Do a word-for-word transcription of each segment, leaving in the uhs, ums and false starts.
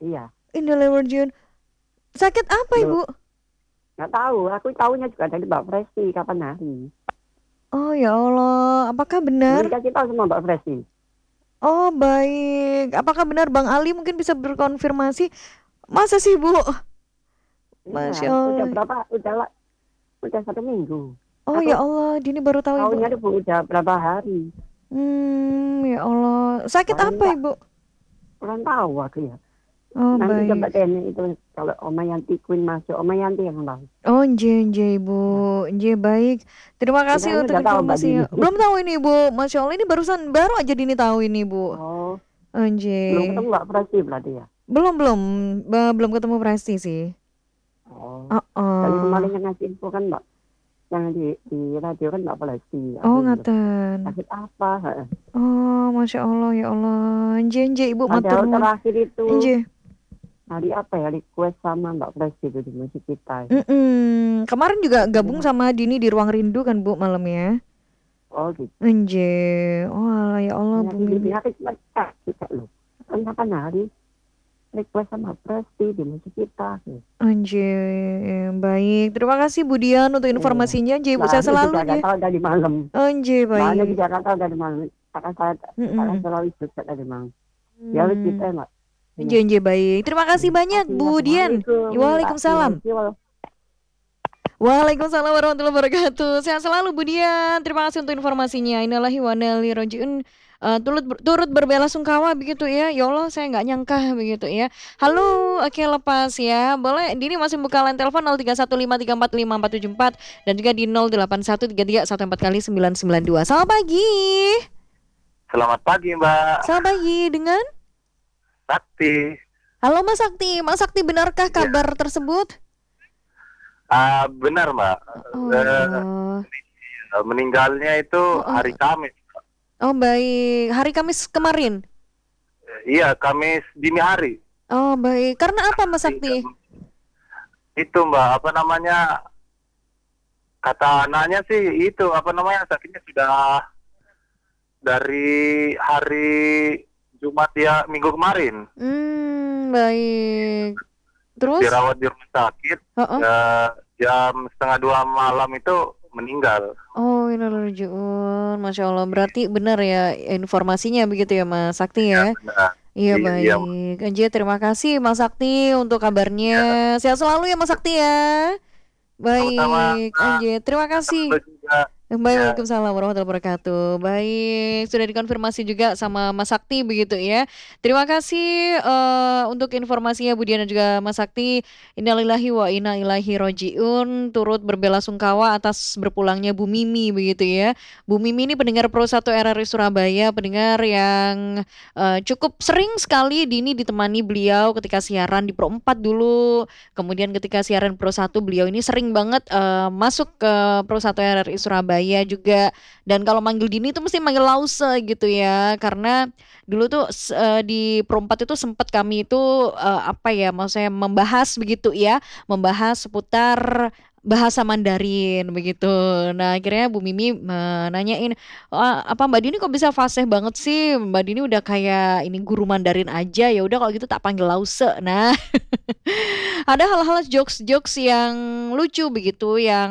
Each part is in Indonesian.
Iya. Innalillahi. Sakit apa Loh, Ibu? nggak tahu. Aku tahunya juga dari Mbak Presti kapan hari. Oh ya Allah, apakah Dulu benar? dikasih tahu sama Mbak Presti. Oh baik, apakah benar Bang Ali mungkin bisa berkonfirmasi? Masa sih Bu? Iya, Masya udah Allah. berapa? Udah lah, udah satu minggu. Oh Aku ya Allah, Dini baru tahu Ibu. tahunya tuh udah berapa hari. Hmm, ya Allah. Sakit Soalnya apa nggak Ibu? kurang tahu aku ya. Oh Nanti coba baik. deh nih itu kalau Oma Yanti Queen masuk, Oma Yanti yang tahu. Oh nje nje Ibu, Ya. nje baik. Terima Kita kasih ini untuk udah tahu Mbak informasinya. Dini. Belum tahu ini Ibu, Masya Allah ini barusan baru aja Dini tahu ini Bu. Oh, Oh, nje. belum ketemu Mbak Presti berarti ya. Belum belum, Ba- belum ketemu Presti sih. Oh, Oh, kali oh, kemarin yang ngasih info kan Mbak, yang di di radio kan Mbak Presti. oh Aku bilang, ngaten. sakit apa? Heeh. Oh, Masya Allah ya Allah. Nje nje Ibu matur Padahal nuwun. terakhir itu Nje. hari apa ya request sama Mbak Presti itu di musik kita. Mm-mm. Kemarin juga gabung Katanya, sama Dini di Ruang Rindu kan Bu malamnya. oh gitu. Nje. Oh alah, ya Allah Ya, Bu di Mimi. sini request juga loh. Kan kapan hari request sama Presti di musik kita. Anjir, baik. Terima kasih Bu Dian untuk Iya. informasinya. Anjir, Ibu Nah, saya aku selalu juga ya. nggak tahu dari malam. Anjir, Mbak Ane baik. juga nggak tahu dari malam. Kakak saya, kakak Mm-mm. selalu juga dari malam. Ya, wis Hmm. kita Mbak. Ini. Anjir, anjir, baik. Terima kasih banyak Kasih. Bu Dian. Assalamualaikum. Mbak Waalaikumsalam. Dian. Waalaikumsalam warahmatullahi wabarakatuh. Sehat selalu Bu Dian. Terima kasih untuk informasinya. Innalillahi wa inna ilaihi rajiun. Eh, turut turut berbelasungkawa begitu ya. Ya Allah, saya nggak nyangka begitu ya. Halo, oke lepas ya. Boleh, Dini masih buka line telepon nol tiga satu lima tiga empat lima empat tujuh empat dan juga di nol delapan satu tiga tiga satu empat kali sembilan sembilan dua. Selamat pagi. Selamat pagi Mbak Selamat pagi dengan Sakti. Halo Mas Sakti. Mas Sakti, benarkah Ya, kabar tersebut? ah, benar Mbak. Oh ya Eh, Allah. meninggalnya itu Oh, hari oh. Kamis. Oh, baik. Hari Kamis kemarin. Iya, Kamis dini hari. Oh baik, karena apa Mas Di- Sakti? Itu Mbak, apa namanya? Kata anaknya sih itu apa namanya? Sakitnya sudah dari hari Jumat ya minggu kemarin. Hmm, baik. Terus? Dirawat di rumah sakit. Oh, Ya, jam setengah dua malam itu meninggal. oh, innalillahi. Masya Allah, berarti benar ya informasinya begitu ya Mas Sakti Ya, ya? benar. Iya Iya, iya, Mbak. baik. Anjir, terima kasih Mas Sakti untuk kabarnya. Ya, Sehat selalu ya Mas Sakti ya. sama-sama. Baik, Anjir, terima kasih. Halo juga. Baik, Ya. Waalaikumsalam warahmatullahi wabarakatuh. Baik, sudah dikonfirmasi juga sama Mas Sakti begitu ya. Terima kasih eh, untuk informasinya Bu Dian dan juga Mas Sakti. Innalillahi wa inna ilaihi rojiun. Turut berbelasungkawa atas berpulangnya Bu Mimi begitu ya. Bu Mimi ini pendengar Pro satu R R I Surabaya, pendengar yang eh, cukup sering sekali Dini ditemani beliau ketika siaran di Pro empat dulu. Kemudian ketika siaran Pro satu beliau ini sering banget eh, masuk ke Pro satu R R I Surabaya juga, dan kalau manggil Dini itu mesti manggil Lause gitu ya, karena dulu tuh s- eh, di Pro empat itu sempat kami itu eh, apa ya maksudnya membahas begitu ya, membahas seputar bahasa Mandarin begitu. Nah, akhirnya Bu Mimi menanyain, "Wah, apa Mbak Dini kok bisa fasih banget sih? Mbak Dini udah kayak ini guru Mandarin aja. Ya udah kalau gitu tak panggil Lause." Nah, ada hal-hal jokes-jokes yang lucu begitu yang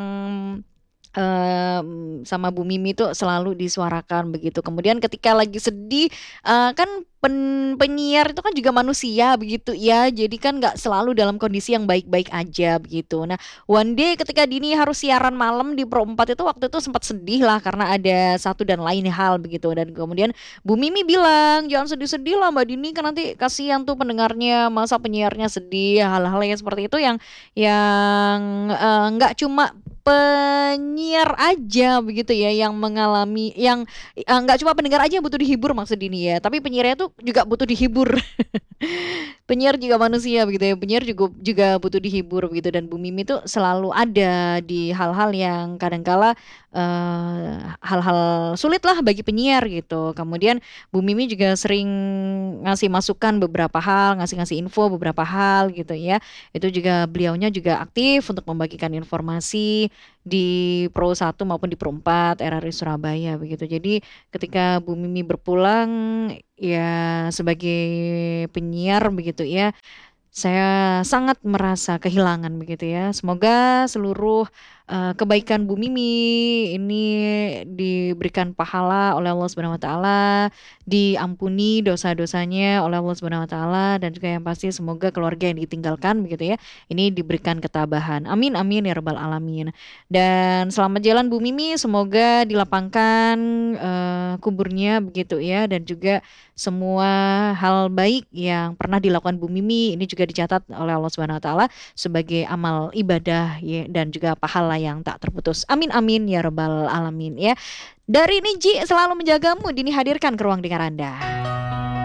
em, sama Bu Mimi tuh selalu disuarakan begitu. Kemudian ketika lagi sedih, eh, kan pen- penyiar itu kan juga manusia begitu ya. Jadi kan nggak selalu dalam kondisi yang baik-baik aja begitu. Nah, one day ketika Dini harus siaran malam di Pro empat itu waktu itu sempat sedih lah karena ada satu dan lain hal begitu. Dan kemudian Bu Mimi bilang, "Jangan sedih-sedih lah Mbak Dini, kan nanti kasihan tuh pendengarnya, masa penyiarnya sedih." Hal-hal yang seperti itu yang yang eh, nggak cuma penyiar aja begitu ya yang mengalami yang eh, nggak cuma pendengar aja yang butuh dihibur maksud ini ya, tapi penyiarnya tuh juga butuh dihibur. Penyiar juga manusia begitu ya, penyiar juga juga butuh dihibur begitu, dan Bu Mimi tuh selalu ada di hal-hal yang kadangkala eh, hal-hal sulit lah bagi penyiar gitu. Kemudian Bu Mimi juga sering ngasih masukan beberapa hal, ngasih-ngasih info beberapa hal gitu ya. Itu juga beliaunya juga aktif untuk membagikan informasi di Pro satu maupun di Pro empat R R I Surabaya begitu. Jadi ketika Bu Mimi berpulang ya sebagai penyiar begitu ya, saya sangat merasa kehilangan begitu ya. Semoga seluruh eh, kebaikan Bu Mimi ini diberikan pahala oleh Allah Subhanahu wa taala, diampuni dosa-dosanya oleh Allah Subhanahu wa taala, dan juga yang pasti semoga keluarga yang ditinggalkan begitu ya ini diberikan ketabahan. Amin amin ya rabbal alamin. Dan selamat jalan Bu Mimi, semoga dilapangkan eh, kuburnya begitu ya, dan juga semua hal baik yang pernah dilakukan Bu Mimi ini juga dicatat oleh Allah Subhanahu wa taala sebagai amal ibadah ya, dan juga pahala yang tak terputus. Amin amin ya rabbal alamin ya. Dari Niji selalu menjagamu, Dini hadirkan ke ruang dengar Anda.